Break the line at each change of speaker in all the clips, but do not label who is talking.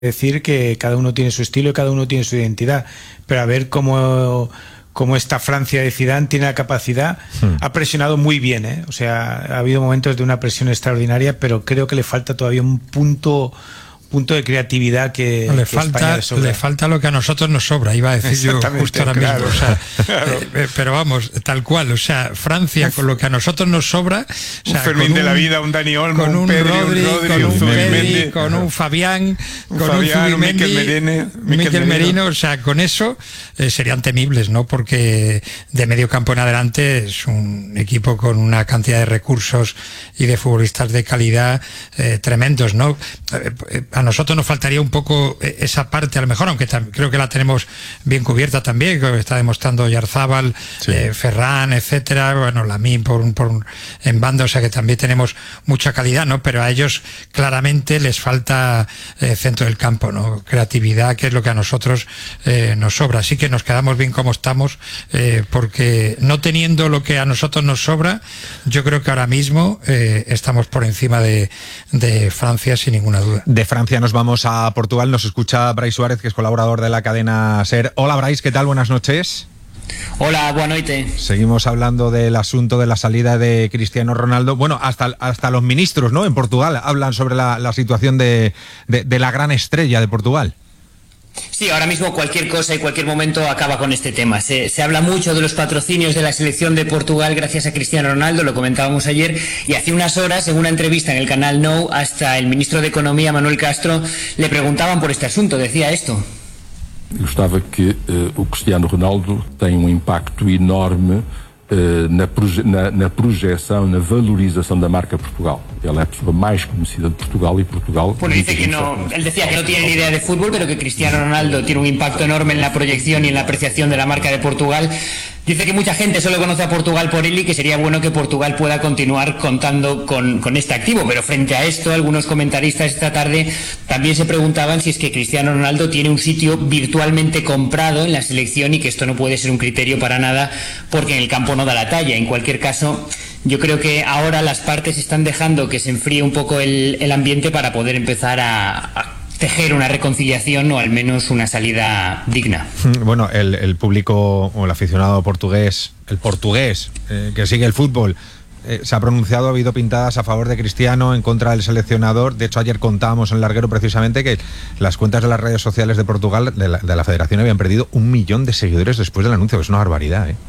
decir que cada uno tiene su estilo y cada uno tiene su identidad, pero a ver cómo esta Francia de Zidane tiene la capacidad. Ha presionado muy bien, ¿eh? O sea, ha habido momentos de una presión extraordinaria, pero creo que le falta todavía un punto de creatividad que
le falta lo que a nosotros nos sobra, iba a decir yo justo ahora mismo, o sea, claro. Pero vamos, tal cual, o sea, Francia con lo que a nosotros nos sobra, o sea,
un Fermín de la vida, un Dani Olmo,
con un
Pedri,
Rodri, con un Pedri, con un Fabián, con un Zubimendi, Mikel Merino, o sea, con eso serían temibles, ¿no? Porque de medio campo en adelante es un equipo con una cantidad de recursos y de futbolistas de calidad tremendos, ¿no? A nosotros nos faltaría un poco esa parte, a lo mejor, aunque creo que la tenemos bien cubierta también, que está demostrando Oyarzábal, sí. Ferran, etcétera, bueno, Lamine en banda, o sea que también tenemos mucha calidad, ¿no? Pero a ellos claramente les falta centro del campo, ¿no? Creatividad, que es lo que a nosotros nos sobra. Así que nos quedamos bien como estamos, porque no teniendo lo que a nosotros nos sobra, yo creo que ahora mismo estamos por encima de Francia sin ninguna duda.
De Francia nos vamos a Portugal, nos escucha Brais Suárez, que es colaborador de la cadena SER. Hola Brais, ¿qué tal? Buenas noches.
Hola, buenas noches.
Seguimos hablando del asunto de la salida de Cristiano Ronaldo. Bueno, hasta los ministros, ¿no?, en Portugal hablan sobre la situación de la gran estrella de Portugal.
Sí, ahora mismo cualquier cosa y cualquier momento acaba con este tema. Se habla mucho de los patrocinios de la selección de Portugal gracias a Cristiano Ronaldo, lo comentábamos ayer, y hace unas horas, en una entrevista en el canal Nou, hasta el ministro de Economía, Manuel Castro, le preguntaban por este asunto, decía esto.
Gostava que o Cristiano Ronaldo tem impacto enorme na projeção, na valorização da marca Portugal. Ela é a pessoa mais conhecida de Portugal y Portugal...
Bueno, dice que no, él decía que no tiene ni idea de fútbol, pero que Cristiano Ronaldo tiene un impacto enorme en la proyección y en la apreciación de la marca de Portugal. Dice que mucha gente solo conoce a Portugal por él y que sería bueno que Portugal pueda continuar contando con este activo, pero frente a esto, algunos comentaristas esta tarde también se preguntaban si es que Cristiano Ronaldo tiene un sitio virtualmente comprado en la selección y que esto no puede ser un criterio para nada porque en el campo no da la talla. En cualquier caso, yo creo que ahora las partes están dejando que se enfríe un poco el ambiente para poder empezar a tejer una reconciliación o al menos una salida digna.
Bueno, el público o el aficionado portugués, que sigue el fútbol, se ha pronunciado, ha habido pintadas a favor de Cristiano, en contra del seleccionador. De hecho, ayer contábamos en Larguero precisamente que las cuentas de las redes sociales de Portugal, de la federación, habían perdido 1 millón de seguidores después del anuncio, que es una barbaridad, ¿eh?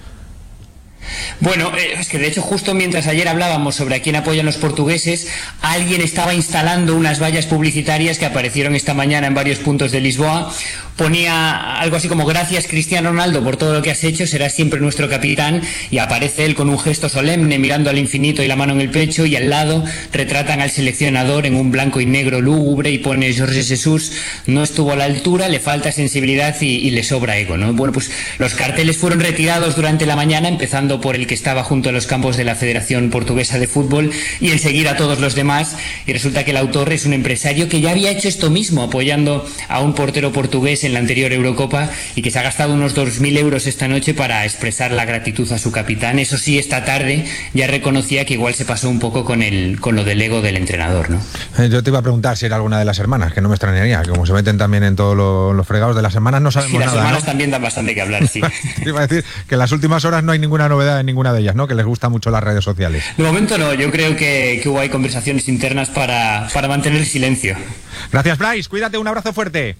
Bueno, es que de hecho justo mientras ayer hablábamos sobre a quién apoyan los portugueses, alguien estaba instalando unas vallas publicitarias que aparecieron esta mañana en varios puntos de Lisboa. Ponía algo así como: gracias Cristiano Ronaldo por todo lo que has hecho, serás siempre nuestro capitán, y aparece él con un gesto solemne mirando al infinito y la mano en el pecho, y al lado retratan al seleccionador en un blanco y negro lúgubre y pone: Jorge Jesús no estuvo a la altura, le falta sensibilidad y le sobra ego, ¿no? Bueno, pues los carteles fueron retirados durante la mañana, empezando por el que estaba junto a los campos de la Federación Portuguesa de Fútbol y enseguida todos los demás, y resulta que el autor es un empresario que ya había hecho esto mismo apoyando a un portero portugués en la anterior Eurocopa y que se ha gastado unos 2.000 euros esta noche para expresar la gratitud a su capitán. Eso sí, esta tarde ya reconocía que igual se pasó un poco con lo del ego del entrenador, ¿no?
Yo te iba a preguntar si era alguna de las hermanas, que no me extrañaría, que como se meten también en todos los fregados de las hermanas, no sabemos nada,
las hermanas, ¿no? También dan bastante que hablar, sí.
Te iba a decir que en las últimas horas no hay ninguna novedad en ninguna de ellas, ¿no? Que les gustan mucho las redes sociales.
De momento no, yo creo que hubo ahí conversaciones internas para mantener silencio.
Gracias, Brais, cuídate, un abrazo fuerte.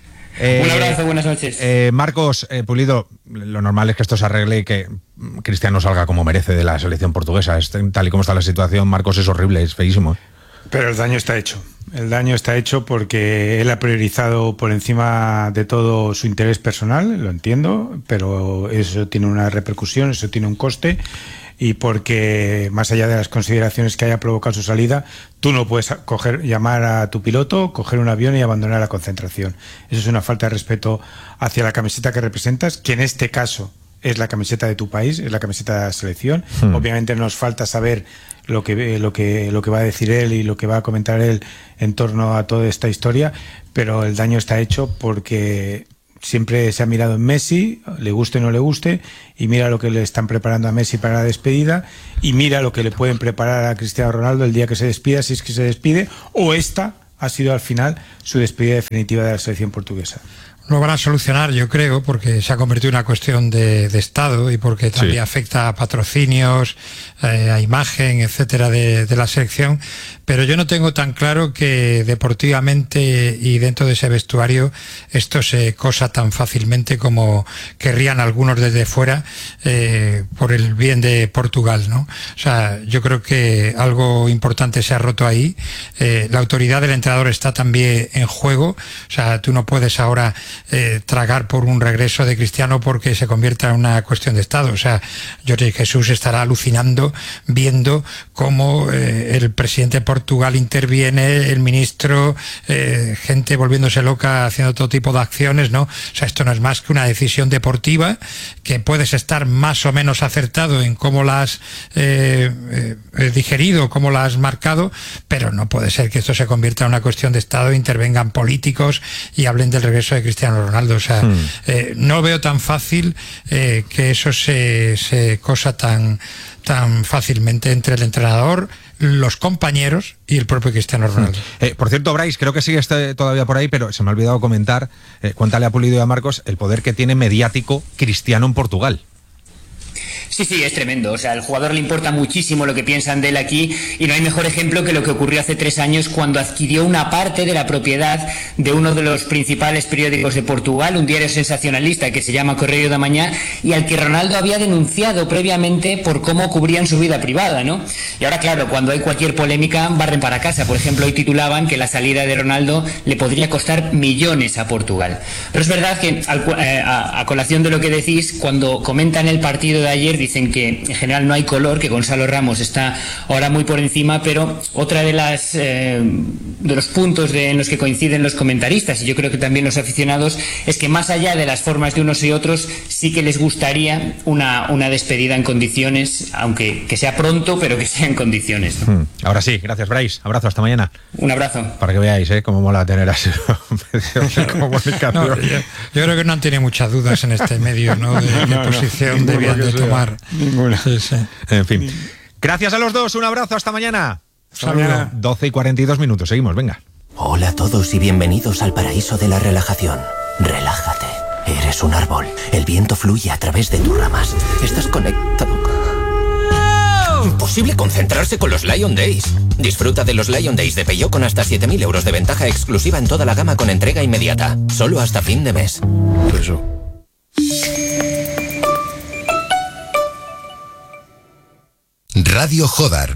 Un abrazo, buenas noches.
Marcos Pulido, lo normal es que esto se arregle y que Cristiano salga como merece de la selección portuguesa. Tal y como está la situación, Marcos, es horrible, es feísimo.
Pero el daño está hecho. El daño está hecho porque él ha priorizado por encima de todo su interés personal, lo entiendo, pero eso tiene una repercusión, eso tiene un coste, y porque más allá de las consideraciones que haya provocado su salida, tú no puedes llamar a tu piloto, coger un avión y abandonar la concentración. Eso es una falta de respeto hacia la camiseta que representas, que en este caso es la camiseta de tu país, es la camiseta de la selección. Obviamente nos falta saber lo que va a decir él y lo que va a comentar él en torno a toda esta historia, pero el daño está hecho porque siempre se ha mirado en Messi, le guste o no le guste, y mira lo que le están preparando a Messi para la despedida, y mira lo que le pueden preparar a Cristiano Ronaldo el día que se despida, si es que se despide, o esta ha sido al final su despedida definitiva de la selección portuguesa.
Lo van a solucionar, yo creo, porque se ha convertido en una cuestión de Estado y porque también afecta a patrocinios, a imagen, etcétera, de la selección. Pero yo no tengo tan claro que deportivamente y dentro de ese vestuario esto se cosa tan fácilmente como querrían algunos desde fuera por el bien de Portugal, ¿no? O sea, yo creo que algo importante se ha roto ahí. La autoridad del entrenador está también en juego. O sea, tú no puedes ahora tragar por un regreso de Cristiano porque se convierta en una cuestión de Estado. O sea, Jorge Jesús estará alucinando viendo cómo el presidente de Portugal interviene, el ministro, gente volviéndose loca haciendo todo tipo de acciones, ¿no? O sea, esto no es más que una decisión deportiva que puedes estar más o menos acertado en cómo la has digerido, cómo la has marcado, pero no puede ser que esto se convierta en una cuestión de Estado, intervengan políticos y hablen del regreso de Cristiano Ronaldo. O sea, no veo tan fácil que eso se cosa tan fácilmente entre el entrenador, los compañeros y el propio Cristiano Ronaldo.
Por cierto, Brais, creo que sigue todavía por ahí, pero se me ha olvidado comentar, cuéntale a Pulido y a Marcos el poder que tiene mediático Cristiano en Portugal.
Sí, es tremendo. O sea, al jugador le importa muchísimo lo que piensan de él aquí y no hay mejor ejemplo que lo que ocurrió hace 3 años cuando adquirió una parte de la propiedad de uno de los principales periódicos de Portugal, un diario sensacionalista que se llama Correio da Mañá y al que Ronaldo había denunciado previamente por cómo cubrían su vida privada, ¿no? Y ahora, claro, cuando hay cualquier polémica, barren para casa. Por ejemplo, hoy titulaban que la salida de Ronaldo le podría costar millones a Portugal. Pero es verdad que, a colación de lo que decís, cuando comentan el partido de ayer, dicen que en general no hay color, que Gonzalo Ramos está ahora muy por encima, pero otra de los puntos en los que coinciden los comentaristas y yo creo que también los aficionados es que más allá de las formas de unos y otros sí que les gustaría una despedida en condiciones, aunque que sea pronto, pero que sea en condiciones, ¿no?
Ahora sí, gracias Brais, abrazo, hasta mañana.
Un abrazo.
Para que veáis cómo mola tener así de comunicación.
No, yo creo que no han tenido muchas dudas en este medio, ¿no? De qué posición debían de tomar.
Ninguna.
Sí.
En fin. Gracias a los dos, un abrazo, hasta mañana.
Saludos.
12:42, seguimos, venga.
Hola a todos y bienvenidos al paraíso de la relajación. Relájate, eres un árbol. El viento fluye a través de tus ramas. Estás conectado. Imposible concentrarse con los Lion Days. Disfruta de los Lion Days de Peugeot con hasta 7.000 euros de ventaja exclusiva en toda la gama con entrega inmediata. Solo hasta fin de mes.
Eso.
Radio Jodar.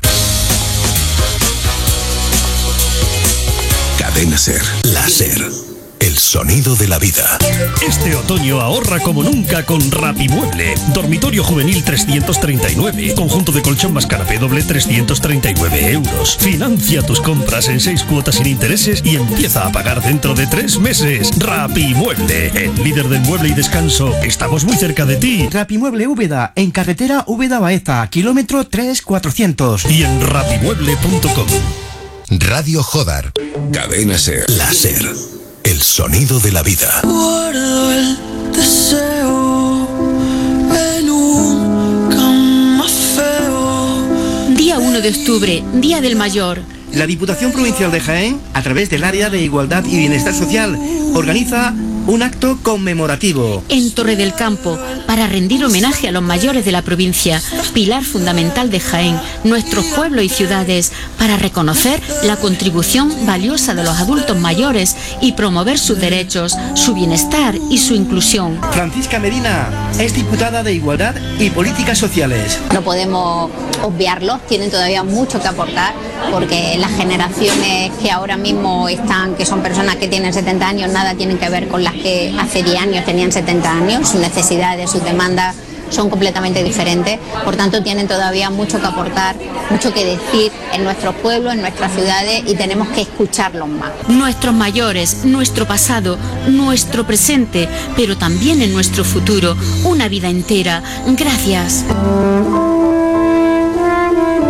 Cadena Ser. La Ser. El sonido de la vida.
Este otoño ahorra como nunca con Rapimueble. Dormitorio juvenil 339. Conjunto de colchón más canapé doble 339 euros. Financia tus compras en 6 cuotas sin intereses y empieza a pagar dentro de 3 meses. Rapimueble, el líder del mueble y descanso. Estamos muy cerca de ti.
Rapimueble Úbeda, en carretera Úbeda-Baeza, kilómetro 3400.
Y en rapimueble.com.
Radio Jodar. Cadena Ser. La Ser. El sonido de la vida.
Guardo el deseo en un cama feo.
Día 1 de octubre, Día del Mayor.
La Diputación Provincial de Jaén, a través del Área de Igualdad y Bienestar Social, organiza un acto conmemorativo
en Torre del Campo para rendir homenaje a los mayores de la provincia, pilar fundamental de Jaén, nuestros pueblos y ciudades, para reconocer la contribución valiosa de los adultos mayores y promover sus derechos, su bienestar y su inclusión.
Francisca Medina es diputada de Igualdad y Políticas Sociales.
No podemos obviarlos, tienen todavía mucho que aportar, porque las generaciones que ahora mismo están, que son personas que tienen 70 años, nada tienen que ver con las que hace 10 años tenían 70 años, sus necesidades, sus demandas son completamente diferentes, por tanto tienen todavía mucho que aportar, mucho que decir en nuestros pueblos, en nuestras ciudades y tenemos que escucharlos más.
Nuestros mayores, nuestro pasado, nuestro presente, pero también en nuestro futuro, una vida entera. Gracias.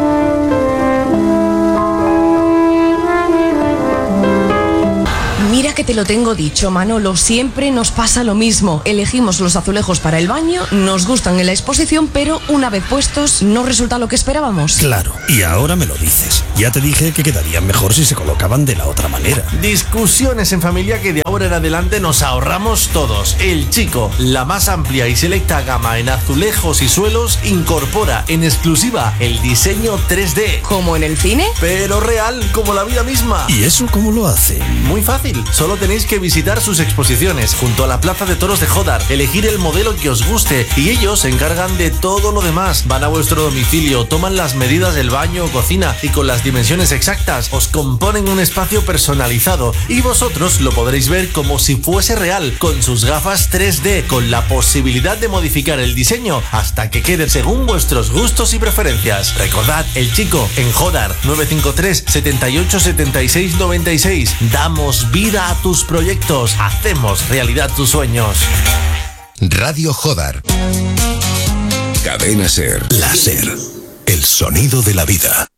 Mira Mira que te lo tengo dicho, Manolo, siempre nos pasa lo mismo. Elegimos los azulejos para el baño, nos gustan en la exposición, pero una vez puestos no resulta lo que esperábamos.
Claro, y ahora me lo dices. Ya te dije que quedarían mejor si se colocaban de la otra manera.
Discusiones en familia que de ahora en adelante nos ahorramos todos. El Chico, la más amplia y selecta gama en azulejos y suelos, incorpora en exclusiva el diseño 3D.
¿Como en el cine?
Pero real, como la vida misma.
¿Y eso cómo lo hace?
Muy fácil, solo tenéis que visitar sus exposiciones junto a la Plaza de Toros de Jódar, elegir el modelo que os guste y ellos se encargan de todo lo demás. Van a vuestro domicilio, toman las medidas del baño o cocina y con las dimensiones exactas os componen un espacio personalizado y vosotros lo podréis ver como si fuese real, con sus gafas 3D, con la posibilidad de modificar el diseño hasta que quede según vuestros gustos y preferencias. Recordad, El Chico en Jódar, 953 78 76 96. Damos vida a tus proyectos, hacemos realidad tus sueños.
Radio Jódar. Cadena Ser. La Ser. El sonido de la vida.